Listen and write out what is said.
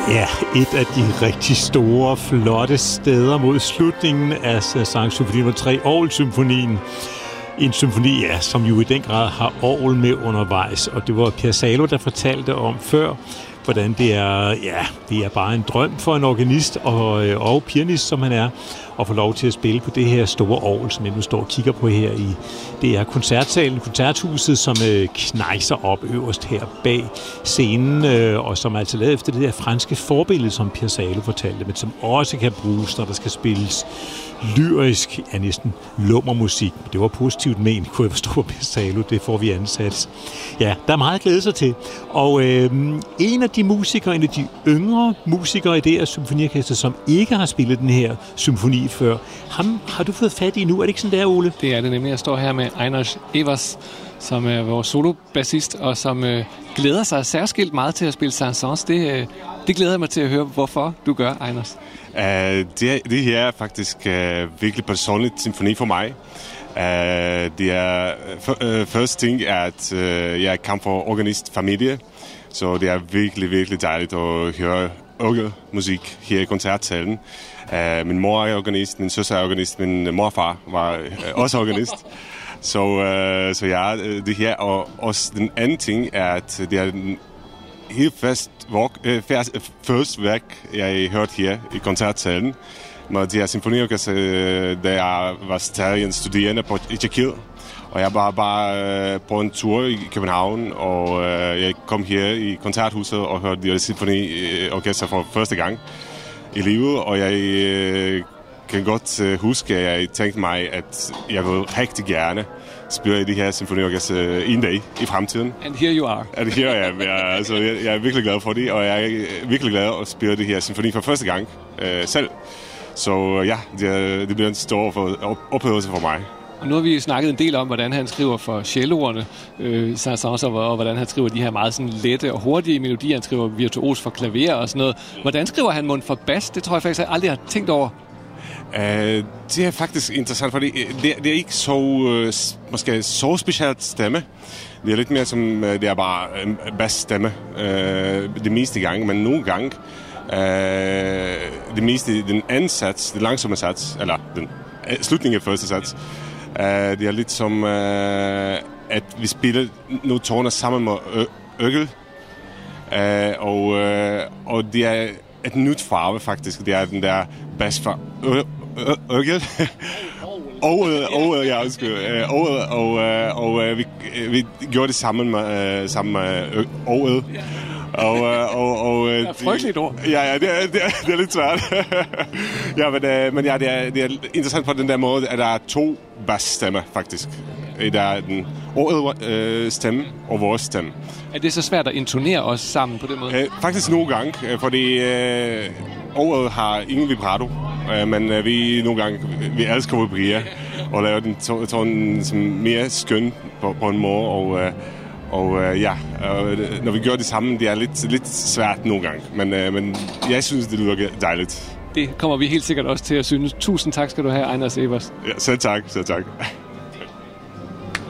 Ja, et af de rigtig store, flotte steder mod slutningen af sangsymfoni nummer 3, Orgelsymfonien. En symfoni, ja, som jo i den grad har orgel med undervejs, og det var Piazzalo, der fortalte om før, hvordan det er bare en drøm for en organist og pianist, som han er, at få lov til at spille på det her store orgel, som jeg nu står og kigger på her i. Det er koncertsalen, koncerthuset, som knejser op øverst her bag scenen, og som er altså lavet efter det der franske forbillede, som Piazzalo fortalte, men som også kan bruges, når der skal spilles lyrisk, næsten lummermusik. Det var positivt ment, kunne jeg forstå på Piazzalo. Det får vi ansat. Ja, der er meget at glæde sig til. Og en af de yngre musikere i det her symfoniorkester, som ikke har spillet den her symfoni før, ham har du fået fat i nu. Er det ikke sådan der, Ole? Det er det nemlig. Jeg står her med Einoš Evers, som er vores solobassist, og som glæder sig særskilt meget til at spille Saint-Saëns. Det glæder jeg mig til at høre, hvorfor du gør, Einoš. Det her er faktisk virkelig personligt symfoni for mig. Det er første ting er, at jeg kommer fra organistfamilie, så det er virkelig, virkelig dejligt at høre orgelmusik her i koncertsalen. Min mor er organist, min søster er organist, min morfar var også organist. Så ja, det her, og også den anden ting er, at det er den helt første værk, jeg har hørt her i koncertsalen. Men det er symfoniorkester, da jeg var stadig en studerende på Tjekkiet. Og jeg var bare på en tur i København, og jeg kom her i koncerthuset og hørte det symfoniorkester for første gang i livet. Og jeg kan godt huske, at jeg tænkte mig, at jeg vil rigtig gerne spille i det her symfoniorkester en dag i fremtiden. And here you are. And here I am. Jeg er virkelig glad for det, og jeg er virkelig glad at spille det her symfoni for første gang selv. Så ja, det bliver en stor oplevelse for mig. Og nu har vi snakket en del om, hvordan han skriver for celloerne, Saint-Saëns, og hvordan han skriver de her meget sådan lette og hurtige melodier. Han skriver virtuos for klaver og sådan noget. Hvordan skriver han mund for bas? Det tror jeg faktisk, jeg aldrig har tænkt over. Det er faktisk interessant, fordi det er ikke så, måske så specielt stemme. Det er lidt mere som, det er bare en bassstemme det meste gange, men nogle gange det meste, den anden sats, den langsomme sats, eller den slutningen af første sats, det er lidt som, at vi spiller nogle toner sammen med orgel, og det er et nyt farve faktisk, det er den der bass fra orgel. Og vi gjorde det sammen med orgel. Det er frygteligt ord. Ja, det er lidt svært. Ja, men ja, det er interessant på den der måde, at der er to basstemmer faktisk. Der er den stemme og vores stemme. Er det så svært at intonere os sammen på den måde? Faktisk nogle gange, fordi ordet har ingen vibrato, men vi nogle gange vi elsker at vibrere og lave den sådan mere skøn på en måde, og ja, når vi gør det sammen, det er lidt svært nogle gange, men jeg synes, det lyder dejligt. Det kommer vi helt sikkert også til at synes. Tusind tak skal du have, Einoš Evers. Ja, selv tak.